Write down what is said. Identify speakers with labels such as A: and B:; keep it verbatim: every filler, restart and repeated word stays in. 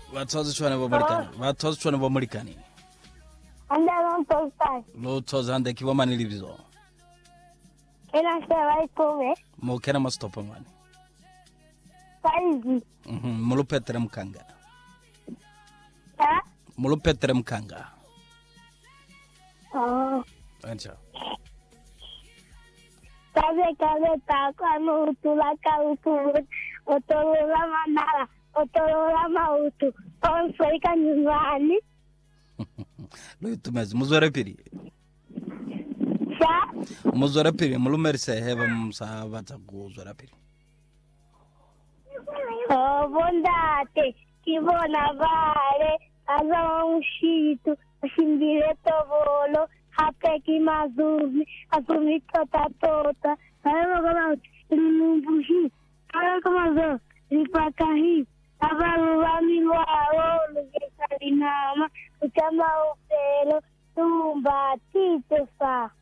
A: Bathoza chwana bomarikani. Bathoza chwana bomarikani.
B: Anda non tostai.
A: Lo toza ande kiwa manili bizo.
B: Ena se vai come?
A: Mo kena mastopa mani.
B: Saizi.
A: Mhm, mulu petre mkanga.
B: Ha?
A: Mulu petre mkanga.
B: Oh.
A: Ancha.
B: Sabe kabe ta kwanu utula ka utu. Otolola manala. Otolola mautu. Onso ikanyumbani.
A: Lo itumezi muzore piri.
B: Sa?
A: Muzore piri mulu merse heba msa bata kuzore piri.
B: Oh, bondate. Kibona vale. Aza ushito. Shimbire tovolo. Hapeki mazumi. Azumi tota tota. Ayo kama lumbushi. Ayo kama zo. Ripakahi. Abalu wami wao. Lugesalinama. Uchama upelo. Tumba titefa.